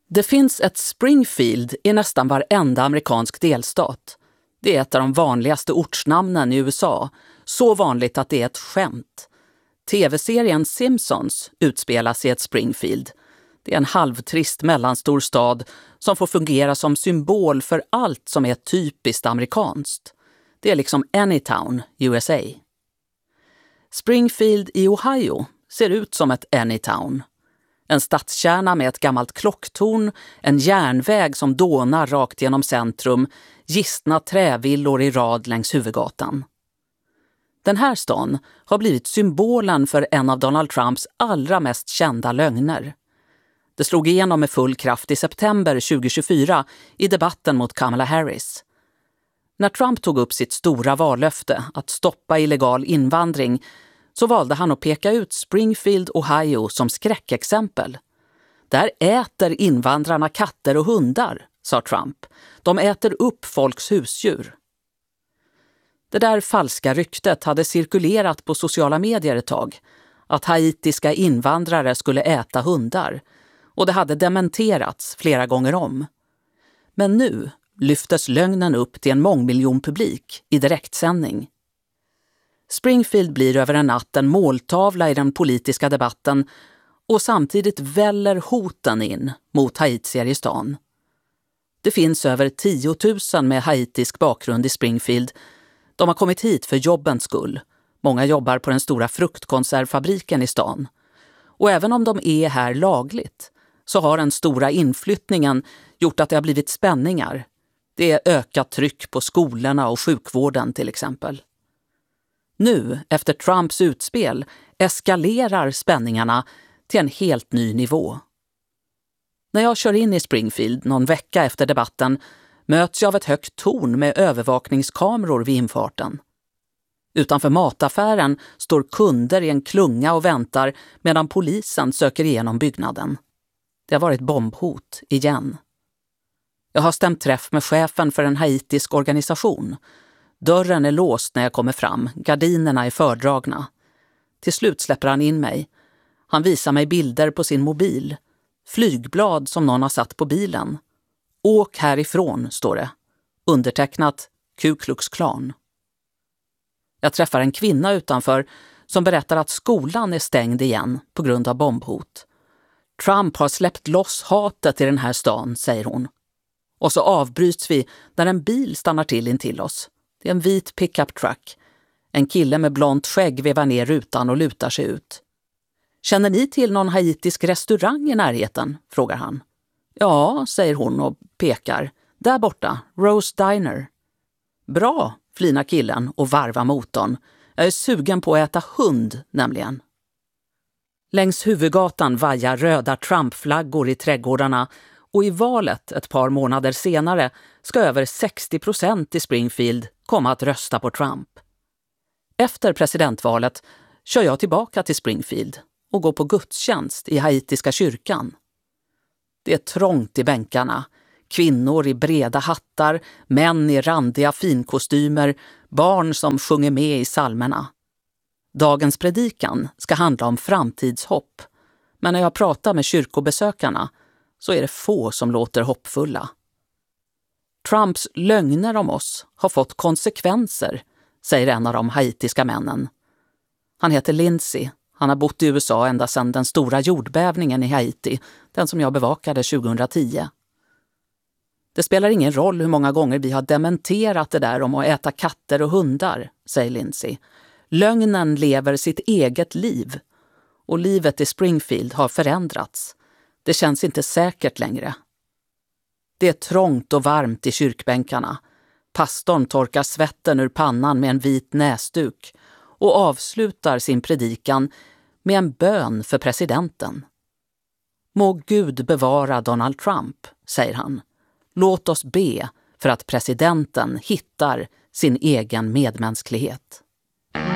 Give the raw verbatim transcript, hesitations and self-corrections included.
Det finns ett Springfield i nästan varenda amerikansk delstat. Det är ett av de vanligaste ortsnamnen i U S A. Så vanligt att det är ett skämt. Tv-serien Simpsons utspelas i ett Springfield. Det är en halvtrist mellanstor stad som får fungera som symbol för allt som är typiskt amerikanskt. Det är liksom Anytown, U S A. Springfield i Ohio ser ut som ett Anytown. En stadskärna med ett gammalt klocktorn, en järnväg som dånar rakt genom centrum, gistna trävillor i rad längs huvudgatan. Den här stan har blivit symbolen för en av Donald Trumps allra mest kända lögner. Det slog igenom med full kraft i september tjugohundratjugofyra i debatten mot Kamala Harris. När Trump tog upp sitt stora vallöfte att stoppa illegal invandring så valde han att peka ut Springfield, Ohio som skräckexempel. Där äter invandrarna katter och hundar, sa Trump. De äter upp folks husdjur. Det där falska ryktet hade cirkulerat på sociala medier ett tag, att haitiska invandrare skulle äta hundar, och det hade dementerats flera gånger om. Men nu lyftes lögnen upp till en mångmiljonpublik i direktsändning. Springfield blir över en natt en måltavla i den politiska debatten och samtidigt väller hoten in mot haitier i stan. Det finns över tio tusen med haitisk bakgrund i Springfield. De har kommit hit för jobbens skull. Många jobbar på den stora fruktkonservfabriken i stan. Och även om de är här lagligt så har den stora inflyttningen gjort att det har blivit spänningar. Det är ökat tryck på skolorna och sjukvården till exempel. Nu, efter Trumps utspel, eskalerar spänningarna till en helt ny nivå. När jag kör in i Springfield någon vecka efter debatten möts jag av ett högt torn med övervakningskameror vid infarten. Utanför mataffären står kunder i en klunga och väntar medan polisen söker igenom byggnaden. Det har varit bombhot igen. Jag har stämt träff med chefen för en haitisk organisation. Dörren är låst när jag kommer fram, gardinerna är fördragna. Till slut släpper han in mig. Han visar mig bilder på sin mobil. Flygblad som någon har satt på bilen. Åk härifrån, står det. Undertecknat Ku Klux Klan. Jag träffar en kvinna utanför som berättar att skolan är stängd igen på grund av bombhot. Trump har släppt loss hatet i den här stan, säger hon. Och så avbryts vi när en bil stannar till in till oss. Det är en vit pickup truck. En kille med blont skägg vevar ner rutan och lutar sig ut. Känner ni till någon haitisk restaurang i närheten? Frågar han. Ja, säger hon och pekar. Där borta, Rose Diner. Bra, flinar killen och varvar motorn. Jag är sugen på att äta hund, nämligen. Längs huvudgatan vajar röda Trump-flaggor i trädgårdarna och i valet ett par månader senare ska över sextio procent i Springfield komma att rösta på Trump. Efter presidentvalet kör jag tillbaka till Springfield och går på gudstjänst i haitiska kyrkan. Det är trångt i bänkarna. Kvinnor i breda hattar, män i randiga finkostymer, barn som sjunger med i psalmerna. Dagens predikan ska handla om framtidshopp, men när jag pratar med kyrkobesökarna så är det få som låter hoppfulla. Trumps lögner om oss har fått konsekvenser, säger en av de haitiska männen. Han heter Lindsay. Han har bott i U S A ända sedan den stora jordbävningen i Haiti, den som jag bevakade tjugohundratio. Det spelar ingen roll hur många gånger vi har dementerat det där om att äta katter och hundar, säger Lindsay. Lögnen lever sitt eget liv och livet i Springfield har förändrats. Det känns inte säkert längre. Det är trångt och varmt i kyrkbänkarna. Pastorn torkar svetten ur pannan med en vit näsduk och avslutar sin predikan med en bön för presidenten. Må Gud bevara Donald Trump, säger han. Låt oss be för att presidenten hittar sin egen medmänsklighet.